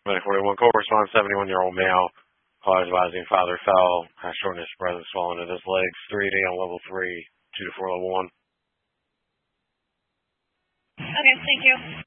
2041 call response, 71-year-old male. Call advising father fell, has shortness of breath and swelling in his legs, 3D on level 3, 2 to 4 level 1. Okay, thank you.